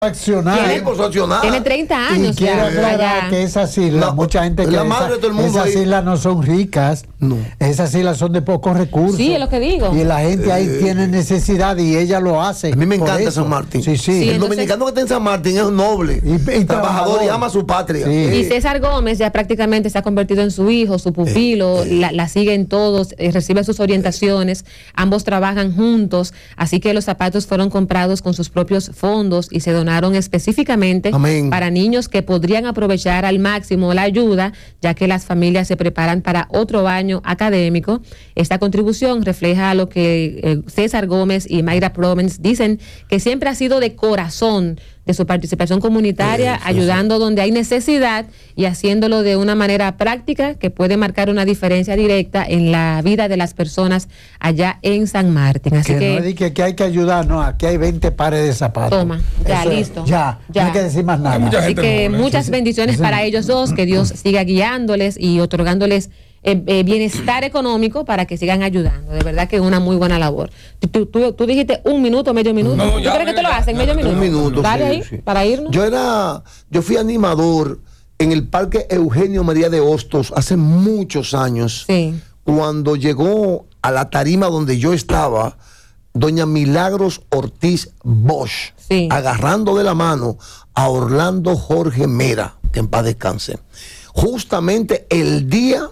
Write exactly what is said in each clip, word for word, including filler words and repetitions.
accionar. Tiene, por accionar. tiene treinta años. Y quiero aclarar que esas islas, La- mucha gente que la esa- madre de todo el mundo esas ahí. islas no son ricas, No. esas islas son de pocos recursos. Sí, es lo que digo. Y la gente ahí Eh, tiene necesidad y ella lo hace. A mí me por encanta eso. San Martín. Sí, sí. Sí, El entonces- dominicano que está en San Martín es noble, Y- y trabajador trabajador. y ama a su patria. Sí. Eh, Y César Gómez ya prácticamente se ha convertido en su hijo, su pupilo, la, la siguen todos, eh, recibe sus orientaciones, ambos trabajan juntos, así que los zapatos fueron comprados con sus propios fondos y se donaron específicamente Amén. para niños que podrían aprovechar al máximo la ayuda, ya que las familias se preparan para otro año académico. Esta contribución refleja lo que eh, César Gómez y Mayra Provence dicen, que siempre ha sido de corazón de su participación comunitaria, Eso, ayudando donde hay necesidad y haciéndolo de una manera práctica que puede marcar una diferencia directa en la vida de las personas allá en San Martín. Así Que, que, no es de que, que hay que ayudar, no, aquí hay veinte pares de zapatos. Toma, ya, Eso es, listo. Ya, Ya. no hay que decir más nada. Hay mucha así gente que noble, muchas sí, sí. bendiciones Sí. para ellos dos, que Dios siga guiándoles y otorgándoles eh, eh, bienestar económico para que sigan ayudando. De verdad que es una muy buena labor. Tú, tú, tú- tú dijiste un minuto, medio minuto. No, ¿Tú ya, crees que te lo ya, hacen ya, medio ya, minuto? Un minuto, Dale sí, ahí, sí. para irnos. Yo era, yo fui animador en el Parque Eugenio María de Hostos hace muchos años. Sí. Cuando llegó a la tarima donde yo estaba, doña Milagros Ortiz Bosch, Sí. agarrando de la mano a Orlando Jorge Mera, que en paz descanse. Justamente el día,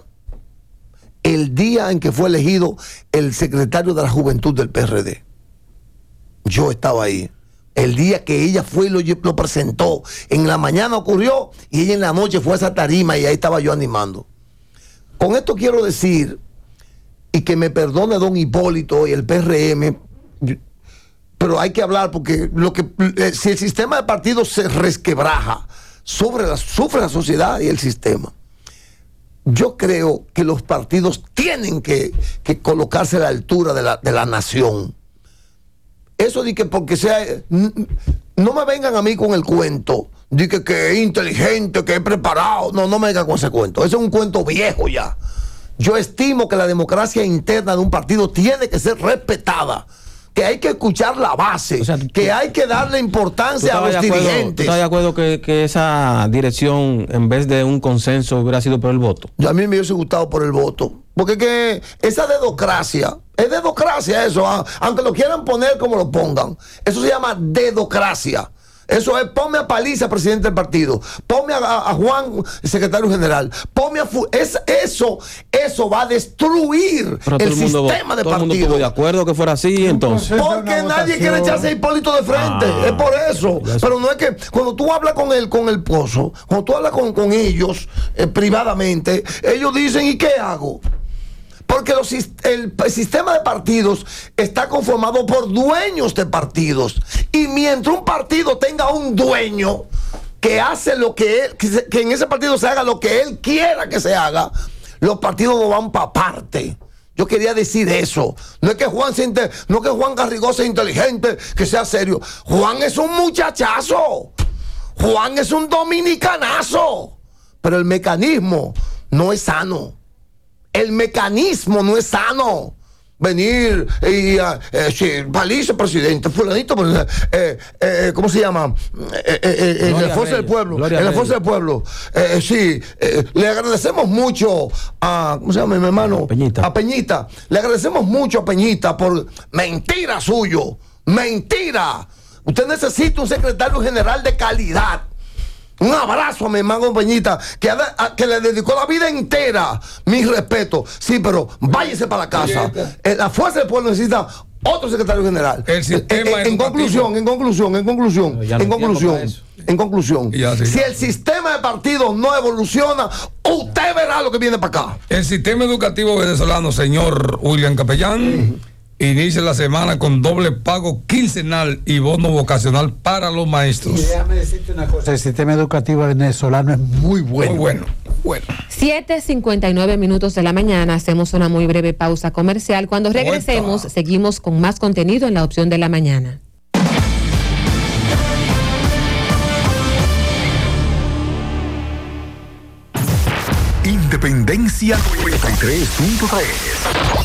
el día en que fue elegido el secretario de la Juventud del P R D. Yo estaba ahí. El día que ella fue y lo, lo presentó. En la mañana ocurrió y ella en la noche fue a esa tarima y ahí estaba yo animando. Con esto quiero decir, y que me perdone don Hipólito y el P R M, yo- pero hay que hablar porque lo que eh, si el sistema de partidos se resquebraja, sobre la, sufre la sociedad y el sistema. Yo creo que los partidos tienen que, que colocarse a la altura de la, de la nación. Eso de que porque sea... n- No me vengan a mí con el cuento de que, que es inteligente, que es preparado. No, no me vengan con ese cuento. Ese es un cuento viejo ya. Yo estimo que la democracia interna de un partido tiene que ser respetada. Que hay que escuchar la base. O sea, tú- que hay que darle ¿Tú importancia a estabas los de acuerdo, ¿tú dirigentes. estás de acuerdo que, que esa dirección, en vez de un consenso, hubiera sido por el voto? Yo a mí me hubiese gustado por el voto. Porque que esa dedocracia, es dedocracia eso, ah, aunque lo quieran poner como lo pongan. Eso se llama dedocracia. Eso es, ponme a Paliza, presidente del partido. Ponme a, a- a Juan, secretario general. Ponme a... Fu- es, eso, eso va a destruir Pero todo el el mundo, sistema de todo el mundo estuvo partido. de acuerdo que fuera así, entonces. Esa es Porque una nadie votación. quiere echarse a Hipólito de frente, Ah, es por eso. ya sé. Pero no es que cuando tú hablas con el, con el Pozo, cuando tú hablas con, con ellos eh, privadamente, ellos dicen, ¿y qué hago? Porque los sis- el, p- sistema de partidos está conformado por dueños de partidos. Y mientras un partido tenga un dueño que hace lo que él, que, se- que en ese partido se haga lo que él quiera que se haga, los partidos no van para parte. Yo quería decir eso. No es que Juan sea inte- no es que Juan Garrigó sea inteligente, que sea serio. Juan es un muchachazo. Juan es un dominicanazo. Pero el mecanismo no es sano. El mecanismo no es sano. Venir y, uh, eh, sí, Paliza, presidente, fulanito, eh, eh, eh, ¿cómo se llama? Eh, eh, eh, en Gloria la Fuerza del Reyes, Pueblo. Gloria En la Reyes. Fuerza del Pueblo. Eh, sí, eh, le agradecemos mucho a, ¿cómo se llama mi hermano? Peñita. A Peñita. Le agradecemos mucho a Peñita por mentira suyo. Mentira. Usted necesita un secretario general de calidad. Un abrazo a mi hermano Peñita, que, ha- a- que le dedicó la vida entera. Mi respeto. Sí, pero váyase para la casa. Eh, la Fuerza del Pueblo necesita otro secretario general. El sistema Eh, eh, en educativo. conclusión, en conclusión, en conclusión, No, ya no en hay tiempo conclusión, para eso. en conclusión. Ya, sí. Si el sistema de partidos no evoluciona, usted verá lo que viene para acá. El sistema educativo venezolano, señor William Capellán, inicia la semana con doble pago quincenal y bono vocacional para los Y maestros. déjame decirte una cosa, el sistema educativo venezolano es muy bueno. Muy bueno, bueno. siete cincuenta y nueve minutos de la mañana, hacemos una muy breve pausa comercial. Cuando regresemos, Opa. seguimos con más contenido en la opción de la mañana. Independencia noventa y tres punto tres.